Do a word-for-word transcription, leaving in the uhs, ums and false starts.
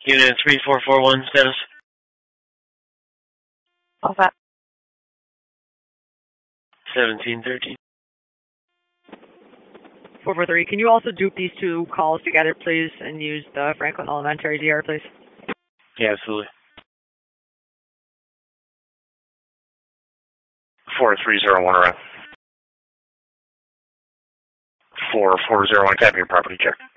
Unit three four four one, status. What's that? seventeen thirteen. four four three, can you also dupe these two calls together, please, and use the Franklin Elementary D R, please? Yeah, absolutely. four three zero one around. four four zero one, capping your property check.